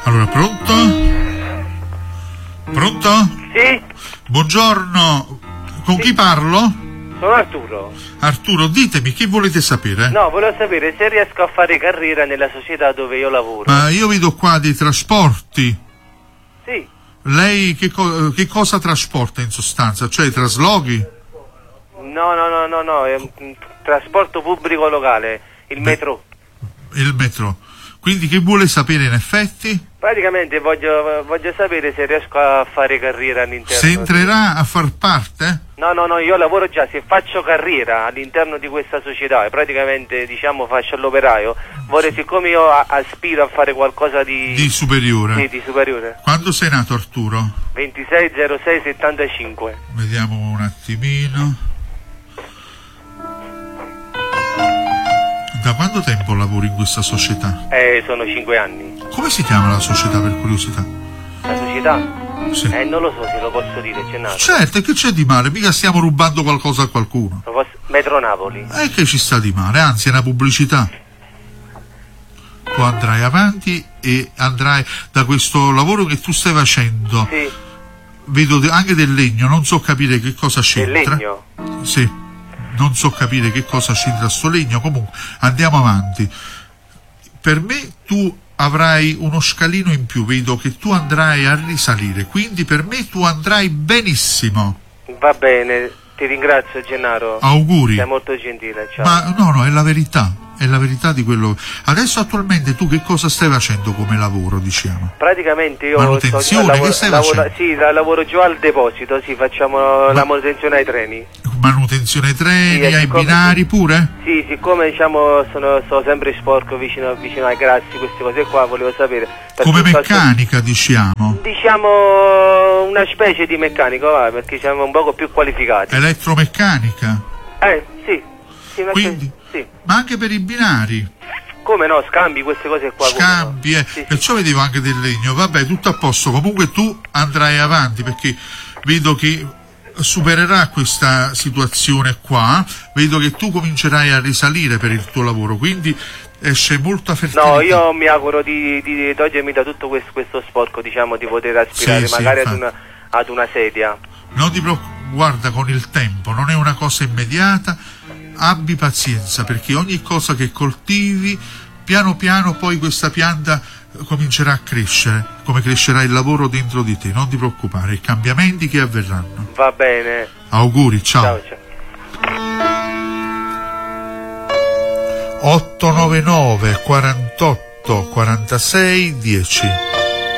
Allora, pronto? Pronto? Sì? Buongiorno, con chi parlo? Sono Arturo. Arturo, ditemi, che volete sapere? No, volevo sapere se riesco a fare carriera nella società dove io lavoro. Ma io vedo qua dei trasporti. Sì. Lei che cosa trasporta in sostanza? Cioè traslochi? No, è un trasporto pubblico locale, il metro. Il metro. Quindi che vuole sapere in effetti? Praticamente voglio sapere se riesco a fare carriera all'interno. Se entrerà a far parte? No, io lavoro già, se faccio carriera all'interno di questa società e praticamente faccio l'operaio, siccome io aspiro a fare qualcosa di superiore. Sì, di superiore. Quando sei nato, Arturo? 26/06/75. Vediamo un attimino. Da quanto tempo lavori in questa società? Sono 5 anni. Come si chiama la società, per curiosità? La società? Sì. Non lo so se lo posso dire, Gennaro. Certo, e che c'è di male? Mica stiamo rubando qualcosa a qualcuno. Metro Napoli. E che ci sta di male? Anzi, è una pubblicità. Tu andrai avanti e andrai da questo lavoro che tu stai facendo. Sì. Vedo anche del legno, non so capire che cosa c'entra. Del legno? Sì. Non so capire che cosa c'entra sto legno, comunque andiamo avanti. Per me tu avrai uno scalino in più, vedo che tu andrai a risalire, quindi per me tu andrai benissimo. Va bene, ti ringrazio Gennaro. Auguri. Sei molto gentile, ciao. Ma no, è la verità di quello. Adesso attualmente tu che cosa stai facendo come lavoro, diciamo? Praticamente io manutenzione, che stai facendo? Sì, lavoro giù al deposito, sì, facciamo la manutenzione ai treni. Manutenzione ai treni, sì, ai binari pure? Sì, siccome sto sempre sporco vicino ai grassi, queste cose qua, volevo sapere. Come meccanica, diciamo? Diciamo una specie di meccanico, perché siamo un poco più qualificati. Elettromeccanica? Sì. Quindi? Sì. Ma anche per i binari? Come no, scambi, queste cose qua. Scambi, no? Sì, perciò vedevo anche del legno. Vabbè, tutto a posto. Comunque tu andrai avanti, perché vedo che supererà questa situazione qua. Vedo che tu comincerai a risalire per il tuo lavoro, quindi esce molta fertilità. No, io mi auguro di togliermi da tutto questo sporco, diciamo, di poter aspirare magari ad una sedia. Non ti preoccupare, guarda, con il tempo, non è una cosa immediata. Abbi pazienza, perché ogni cosa che coltivi, piano piano poi questa pianta comincerà a crescere, come crescerà il lavoro dentro di te. Non ti preoccupare, i cambiamenti che avverranno. Va bene. Auguri, ciao. Ciao. 899 48 46 10.